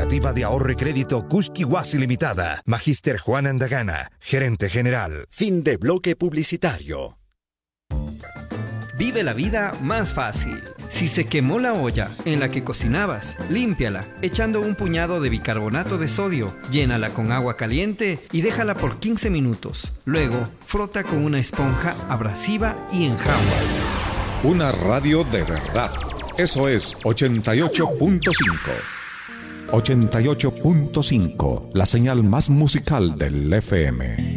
Cooperativa de Ahorro y Crédito Cusquihuasi Limitada. Magíster Juan Andagana, gerente general. Fin de bloque publicitario. Vive la vida más fácil. Si se quemó la olla en la que cocinabas, límpiala echando un puñado de bicarbonato de sodio, llénala con agua caliente y déjala por 15 minutos. Luego, frota con una esponja abrasiva y enjabona. Una radio de verdad. Eso es 88.5. 88.5, la señal más musical del FM.